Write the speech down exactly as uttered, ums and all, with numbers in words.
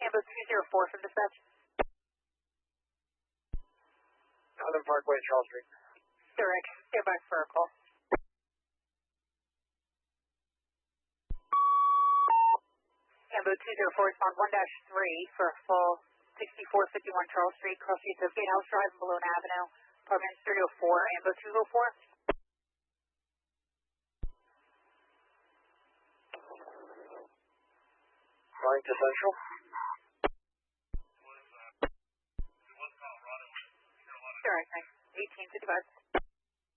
Ambo two zero four from dispatch. Highland Parkway, Charles Street. Direct, stand by for a call. Ambo two zero four, respond one dash three for a full sixty-four fifty-one Charles Street, cross streets of Gatehouse Drive and Balloon Avenue. Apartment three oh four, Ambo two oh four. Flying to Central. Direct, eighteen fifty-five.